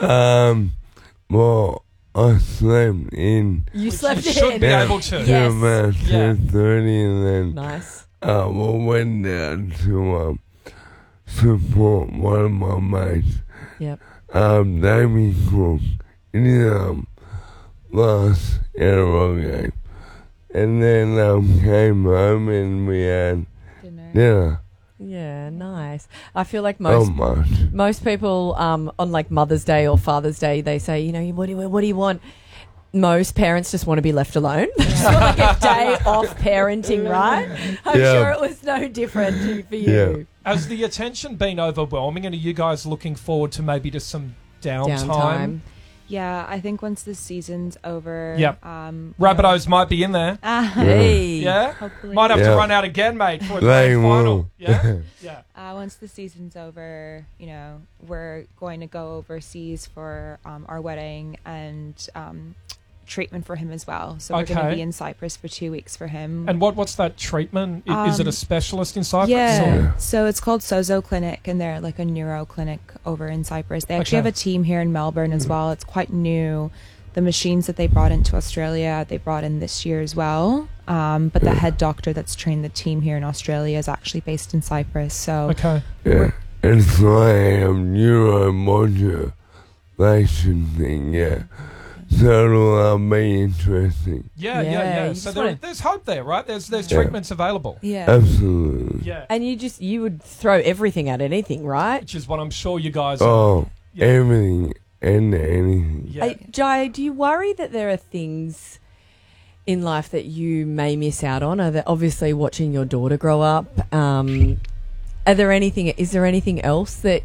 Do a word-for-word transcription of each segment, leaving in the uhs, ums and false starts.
Um, well, I slept in. You Which slept you in. should be Yeah. able to. Yeah. Till Yes. about Yeah. ten thirty, and then Nice. uh, we went down to um, support one of my mates, Yep. um, Damien Cook, in his um, last N R L game. And then um, came home and we had Dinner. dinner. Yeah, nice. I feel like Oh, most much. most people um, on like Mother's Day or Father's Day, they say, you know, what do you, what do you want? Most parents just want to be left alone. Just want like a day off parenting, right? I'm Yeah. sure it was no different to- for you. Yeah. Has the attention been overwhelming, and are you guys looking forward to maybe just some downtime? Downtime. Yeah, I think once the season's over. Yep. Um, Rabbitohs might be in there. Uh, Hey. Yeah? hopefully. Might have to Yeah. run out again, mate, for a They grand will. final. Yeah? Yeah. Uh, once the season's over, you know, we're going to go overseas for um, our wedding and um, treatment for him as well. So we're going Okay. to be in Cyprus for two weeks for him. And what what's that treatment? I- Is it a Um, specialist in Cyprus? Yeah. or- Yeah. So it's called Sozo Clinic, and they're like a neuro clinic over in Cyprus. They actually Okay. have a team here in Melbourne as well. It's quite new. The machines that they brought into Australia, they brought in this year as well. Um, but the head doctor that's trained the team here in Australia is actually based in Cyprus. So Okay. Yeah. It's like a neuromodulation thing, yeah. So it'll uh, be interesting. Yeah, yeah, Yeah, yeah. you So just there, wanna- there's hope there, right? There's there's Yeah. treatments available. yeah. Absolutely. Yeah. And you just, you would throw everything at anything, right? Which is what I'm sure you guys are. Oh, Yeah. everything and anything. Yeah. Hey, Jai, do you worry that there are things in life that you may miss out on? Are there obviously watching your daughter grow up? Um, are there anything? Is there anything else that?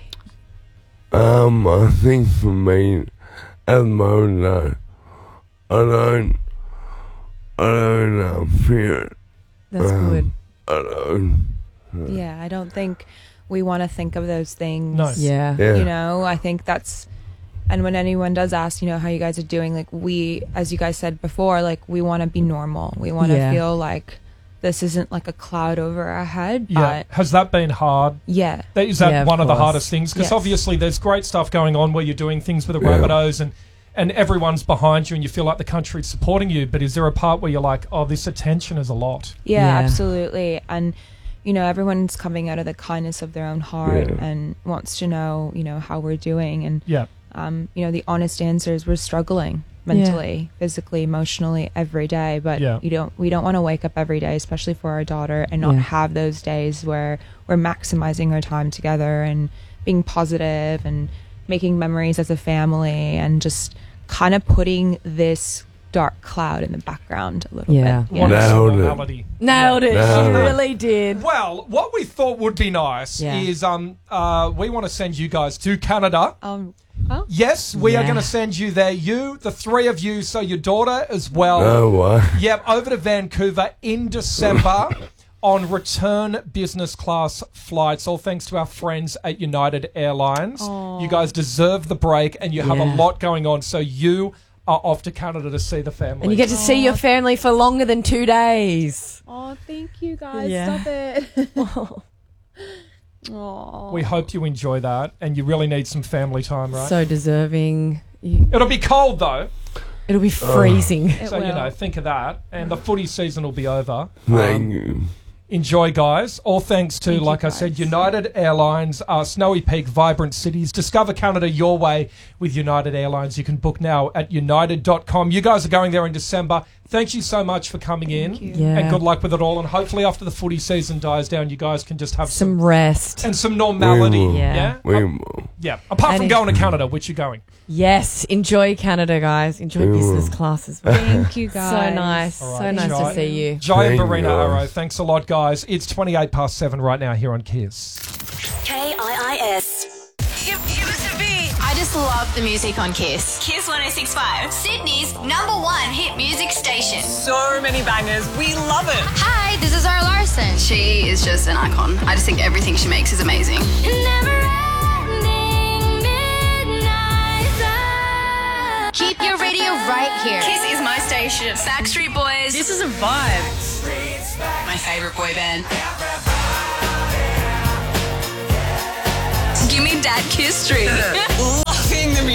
Um, I think for me, at the moment, no. I don't, I don't uh, fear it. That's Um, good. I don't. Yeah, I don't think we want to think of those things. No. Yeah. Yeah. You know, I think that's, and when anyone does ask, you know, how you guys are doing, like we, as you guys said before, like we want to be normal. We want to Yeah. feel like this isn't like a cloud over our head, Yeah. but Has that been hard? yeah. That- Is that Yeah, of one of the course. hardest things? Because Yes. obviously there's great stuff going on where you're doing things with the Yeah. Rabbitohs and, and everyone's behind you and you feel like the country's supporting you. But is there a part where you're like, oh, this attention is a lot? Yeah, Yeah. absolutely. And, you know, everyone's coming out of the kindness of their own heart Yeah. and wants to know, you know, how we're doing. And, Yeah. um, you know, the honest answer is we're struggling mentally, physically, emotionally every day. But Yeah. you don't, we don't want to wake up every day, especially for our daughter, and not Yeah. have those days where we're maximizing our time together and being positive and making memories as a family and just kind of putting this dark cloud in the background a little Yeah. bit. What Yeah. is Nailed it. normality? Nailed it. Nailed She it. really did. Well, what we thought would be nice Yeah. is um uh we want to send you guys to Canada. Um, oh. Yes, we are Yeah. going to send you there. You, the three of you, so your daughter as well. No way. Yep, over to Vancouver in December on return business class flights, all thanks to our friends at United Airlines. Aw. You guys deserve the break and you have a Yeah. lot going on, so you are off to Canada to see the family. And you get to see your family for longer than two days. Oh, thank you guys. Yeah. Stop it. Oh. we hope you enjoy that, and you really need some family time, right? So deserving. You, It'll be cold, though, it'll be freezing. It so, you will. know, think of that. And the footy season will be over. Thank Um, you. Enjoy, guys. All thanks to, Thank you, like I said, guys. United Airlines, uh, Snowy Peak, vibrant cities. Discover Canada your way with United Airlines. You can book now at united dot com. You guys are going there in December. Thank you so much for coming in. you. Yeah. And good luck with it all. And hopefully after the footy season dies down, you guys can just have some, Some rest. and some normality. We will. Yeah. Yeah? We Uh, will. yeah. Apart And from if- going to Canada, which you're going. Yes, enjoy Canada, guys. Enjoy We business will. class as well. Thank you guys. So nice. All So right, nice Jai. to see you. Jai and Thank Verena you, guys. Arrow, thanks a lot, guys. It's twenty-eight past seven right now here on Kiss. K I I S. You, you must have been. I just love the music on Kiss. Kiss one oh six point five. Sydney's number one hit music station. So many bangers. We love it. Hi, this is Zara Larson. She is just an icon. I just think everything she makes is amazing. Keep your radio right here. Kiss is my station. Backstreet Boys. This is a vibe. My favourite boy band. Give me Dad Kiss Street. Loving the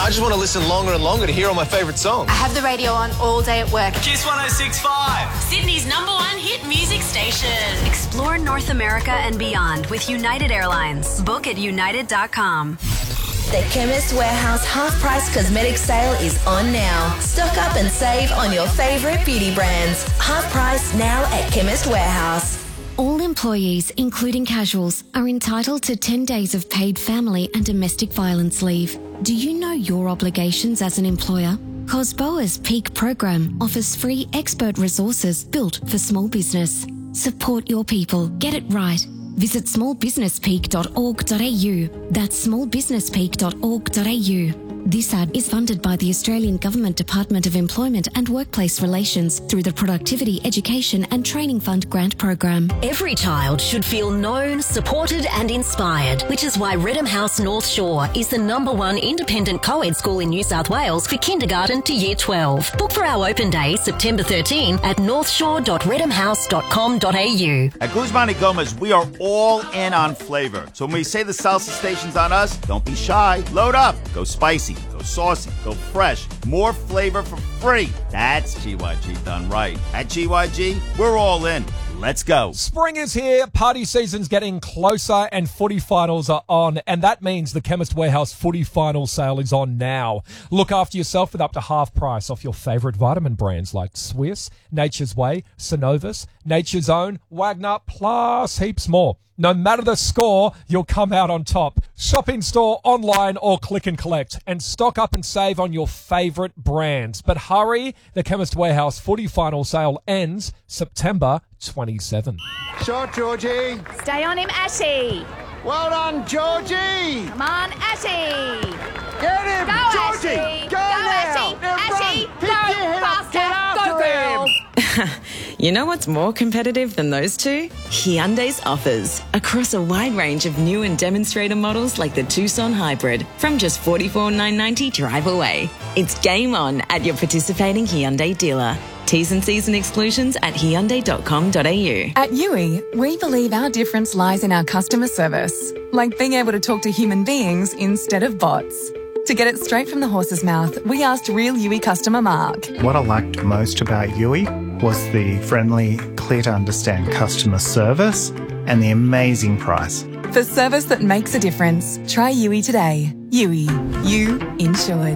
I just want to listen longer and longer to hear all my favourite songs. I have the radio on all day at work. Kiss one oh six point five. Sydney's number one hit music station. Explore North America and beyond with United Airlines. Book at united dot com. The Chemist Warehouse half-price cosmetic sale is on now. Stock up and save on your favourite beauty brands. Half price now at Chemist Warehouse. All employees, including casuals, are entitled to ten days of paid family and domestic violence leave. Do you know your obligations as an employer? COSBOA's Peak program offers free expert resources built for small business. Support your people. Get it right. Visit small business peak dot org dot a u. That's small business peak dot org dot a u. This ad is funded by the Australian Government Department of Employment and Workplace Relations through the Productivity, Education and Training Fund grant program. Every child should feel known, supported and inspired, which is why Redham House North Shore is the number one independent co-ed school in New South Wales for kindergarten to year twelve. Book for our open day, September thirteenth at north shore dot redham house dot com dot a u. At Guzman y Gomez, we are all in on flavor. So when we say the salsa station's on us, don't be shy. Load up. Go spicy. Go saucy, go fresh, more flavor for free. That's G Y G done right. At G Y G, we're all in. Let's go. Spring is here, party season's getting closer and footy finals are on, and that means the Chemist Warehouse footy final sale is on now. Look after yourself with up to half price off your favourite vitamin brands like Swiss, Nature's Way, Synovus, Nature's Own, Wagner, plus heaps more. No matter the score, you'll come out on top. Shop in store, online or click and collect, and stock up and save on your favourite brands. But hurry, the Chemist Warehouse footy final sale ends September twenty-seventh. Shot, Georgie. Stay on him, Ashy. Well done, Georgie. Come on, Ashy. Get him, Go, Georgie. Ashy. Go, Go, now. Ashy. Now Ashy. run. Go, Pick your head up. Get faster. after Go, girl. him. You know what's more competitive than those two? Hyundai's offers. Across a wide range of new and demonstrator models like the Tucson Hybrid from just forty-four thousand nine hundred ninety drive away. It's game on at your participating Hyundai dealer. T's and C's and exclusions at hyundai dot com dot a u. At Yui, we believe our difference lies in our customer service, like being able to talk to human beings instead of bots. To get it straight from the horse's mouth, we asked real Yui customer Mark. What I liked most about Yui was the friendly, clear to understand customer service and the amazing price. For service that makes a difference, try Yui today. Yui, you insured.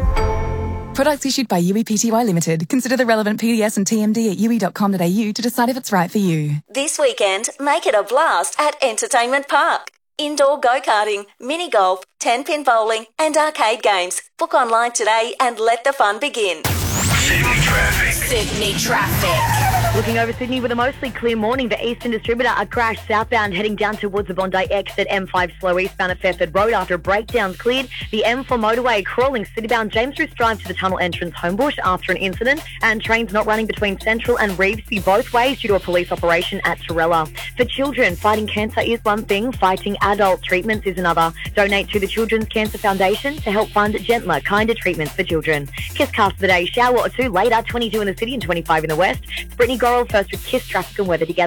Products issued by Yui Pty Limited. Consider the relevant P D S and T M D at yui dot com dot a u to decide if it's right for you. This weekend, make it a blast at Entertainment Park. Indoor go-karting, mini-golf, ten-pin bowling and arcade games. Book online today and let the fun begin. Sydney traffic. Sydney traffic. Looking over Sydney with a mostly clear morning. The Eastern Distributor, a crash southbound heading down towards the Bondi exit. M five slow eastbound at Fairford Road after a breakdown cleared. The M four motorway crawling citybound James Roos Drive to the tunnel entrance Homebush after an incident. And trains not running between Central and Revesby both ways due to a police operation at Torella. For children, fighting cancer is one thing, fighting adult treatments is another. Donate to the Children's Cancer Foundation to help fund gentler, kinder treatments for children. Kiss Cast of the Day, shower or two later, twenty-two in the city and twenty-five in the west. It's Brittany Gorrell first with Kiss Traffic and Weather together.